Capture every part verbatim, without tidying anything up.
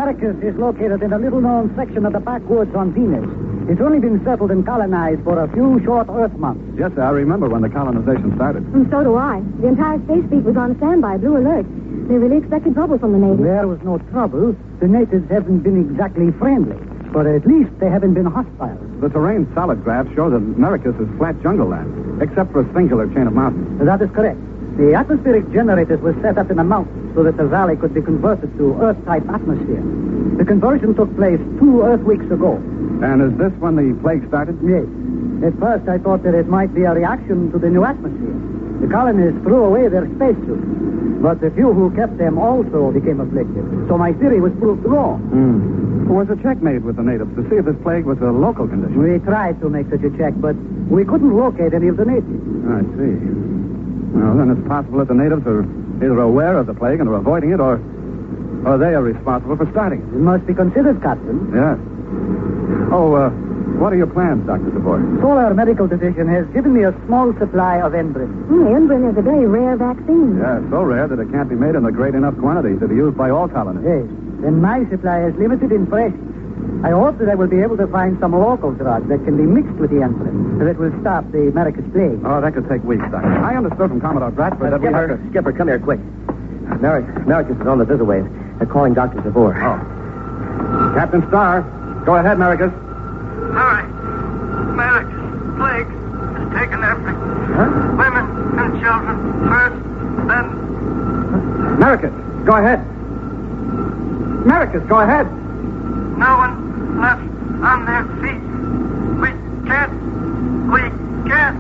Americus is located in a little-known section of the backwoods on Venus. It's only been settled and colonized for a few short Earth months. Yes, sir, I remember when the colonization started. And so do I. The entire space fleet was on standby, blue alert. They really expected trouble from the natives. There was no trouble. The natives haven't been exactly friendly, but at least they haven't been hostile. The terrain solid graphs show that Americus is flat jungle land, except for a singular chain of mountains. That is correct. The atmospheric generators were set up in the mountains so that the valley could be converted to Earth-type atmosphere. The conversion took place two Earth weeks ago. And is this when the plague started? Yes. At first, I thought that it might be a reaction to the new atmosphere. The colonists threw away their spacesuits, but the few who kept them also became afflicted. So my theory was proved wrong. Mm. Was a check made with the natives to see if this plague was a local condition? We tried to make such a check, but we couldn't locate any of the natives. I see. Well, then it's possible that the natives are either aware of the plague and are avoiding it, or, or they are responsible for starting it. It must be considered, Captain. Yes. Oh, uh, what are your plans, Doctor DeVore? Solar Medical Division has given me a small supply of Enbrin. Mm, Enbrin is a very rare vaccine. Yeah, so rare that it can't be made in a great enough quantity to be used by all colonists. Yes. Then my supply is limited in fresh. I hope that I will be able to find some local drug that can be mixed with the Enbrin that will stop the America's plague. Oh, that could take weeks, Doctor. I understood from Commodore Bradford Uh, that we Skipper, have to... Skipper, come here, quick. America, Americus is on the Visawave. They're calling Doctor DeVore. Oh. Captain Starr, go ahead, Americus. All right. America's plague has taken everything. Huh? Women and children first, then... Americus, go ahead. Americus, go ahead. No one left on their feet. We can't. We can't.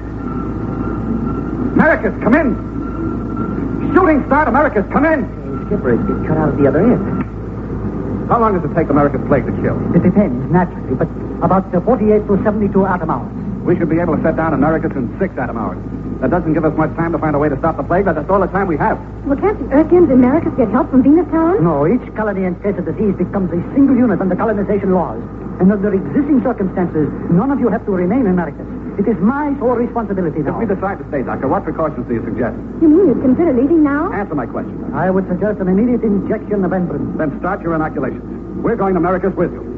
Americus, come in. Shooting Star, Americus, come in. Hey, Skipper, it's cut out at the other end. How long does it take America's plague to kill? It depends, naturally, but about uh, forty-eight to seventy-two atom hours. We should be able to set down Americus in six atom hours. That doesn't give us much time to find a way to stop the plague, but that's all the time we have. Well, can't the Earthkians and Americus get help from Venus Town? No, each colony in case of disease becomes a single unit under colonization laws. And under existing circumstances, none of you have to remain in America. It is my sole responsibility now. If we decide to stay, Doctor, what precautions do you suggest? You mean you'd consider leaving now? Answer my question. I would suggest an immediate injection of Enbrin. Then start your inoculations. We're going to Americus with you.